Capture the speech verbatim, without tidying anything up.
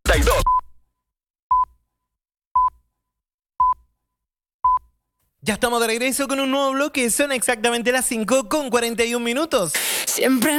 noventa y dos. Ya estamos de regreso con un nuevo bloque. Son exactamente las cinco con cuarenta y un minutos. Siempre